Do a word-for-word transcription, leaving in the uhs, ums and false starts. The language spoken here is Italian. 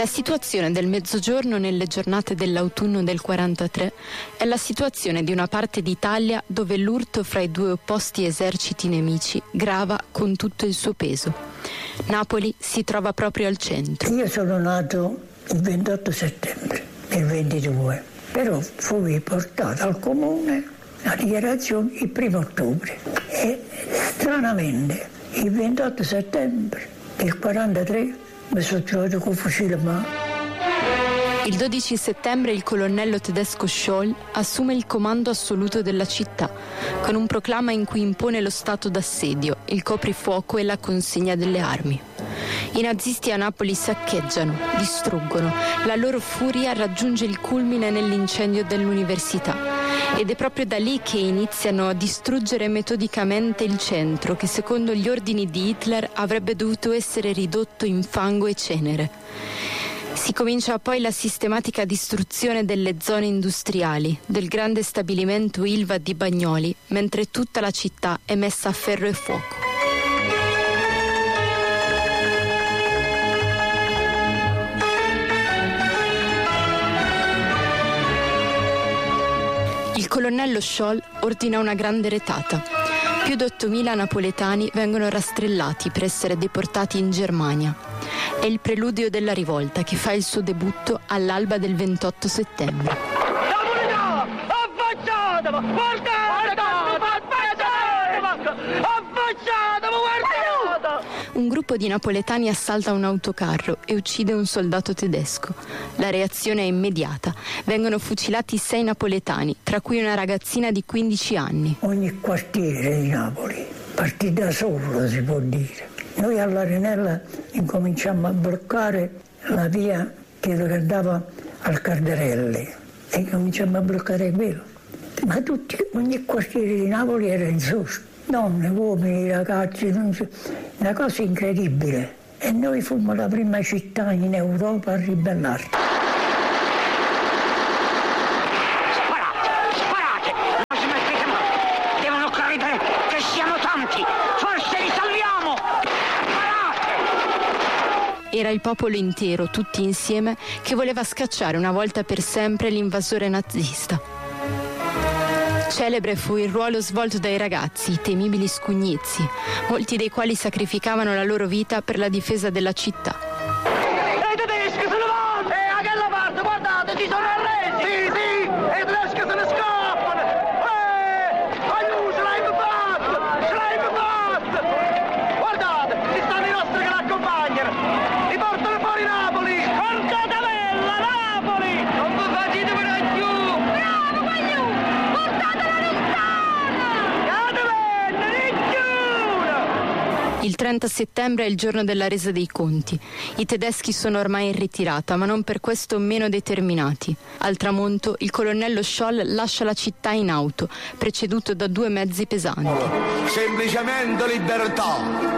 La situazione del mezzogiorno nelle giornate dell'autunno del quarantatré è la situazione di una parte d'Italia dove l'urto fra i due opposti eserciti nemici grava con tutto il suo peso. Napoli si trova proprio al centro. Io sono nato il ventotto settembre del ventidue, però fui portato al comune la dichiarazione il primo ottobre e stranamente il ventotto settembre del quarantatré mi sono trovato con fucile a mano. Il dodici settembre il colonnello tedesco Scholl assume il comando assoluto della città, con un proclama in cui impone lo stato d'assedio, il coprifuoco e la consegna delle armi. I nazisti a Napoli saccheggiano, distruggono, la loro furia raggiunge il culmine nell'incendio dell'università. Ed è proprio da lì che iniziano a distruggere metodicamente il centro, che secondo gli ordini di Hitler avrebbe dovuto essere ridotto in fango e cenere. Si comincia poi la sistematica distruzione delle zone industriali, del grande stabilimento Ilva di Bagnoli, mentre tutta la città è messa a ferro e fuoco. Il colonnello Scholl ordina una grande retata. Più di ottomila napoletani vengono rastrellati per essere deportati in Germania. È il preludio della rivolta che fa il suo debutto all'alba del ventotto settembre. Affacciatevi! Guardate! Affacciatevi! Guardate! Un gruppo di napoletani assalta un autocarro e uccide un soldato tedesco. La reazione è immediata. Vengono fucilati sei napoletani, tra cui una ragazzina di quindici anni. Ogni quartiere di Napoli partì da solo, si può dire. Noi all'Arenella incominciamo a bloccare la via che andava al Cardarelli e cominciamo a bloccare quello. Ma tutti, ogni quartiere di Napoli era insosto. Donne, uomini, ragazzi, una cosa incredibile. E noi fummo la prima città in Europa a ribellarci. Sparate, sparate! Non si mettete mai! Devono credere che siamo tanti! Forse li salviamo! Sparate! Era il popolo intero, tutti insieme, che voleva scacciare una volta per sempre l'invasore nazista. Celebre fu il ruolo svolto dai ragazzi, i temibili scugnizi, molti dei quali sacrificavano la loro vita per la difesa della città. I tedeschi se ne vanno! E a quella parte, guardate, si sono arresi! Sì, sì! E i tedeschi se ne scappano! Eh! Aiuto, l'hai fatto! L'hai fatto! Guardate, ci stanno i nostri che l'accompagnano! Li portano fuori Napoli! Porcata bella, Napoli! Non vi facete per giù! Bravo, voglio! Portatela lontana! Cadevenne, di giù! Il trenta settembre è il giorno della resa dei conti. I tedeschi sono ormai in ritirata, ma non per questo meno determinati. Al tramonto, il colonnello Scholl lascia la città in auto, preceduto da due mezzi pesanti. Semplicemente libertà.